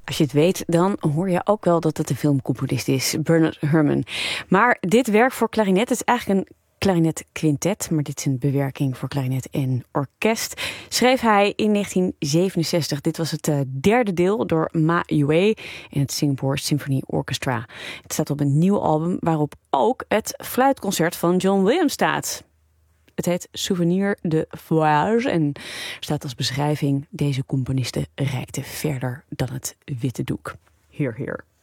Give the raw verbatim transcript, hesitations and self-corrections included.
Als je het weet, dan hoor je ook wel dat het een filmcomponist is, Bernard Herrmann. Maar dit werk voor klarinet is eigenlijk een klarinetquintet, maar dit is een bewerking voor klarinet en orkest. Schreef hij in negentien zevenenzestig. Dit was het uh, derde deel door Ma Yue en het Singapore Symphony Orchestra. Het staat op een nieuw album waarop ook het fluitconcert van John Williams staat. Het heet Souvenir de Voyage en staat als beschrijving: deze componiste reikte verder dan het witte doek. Heer, heer.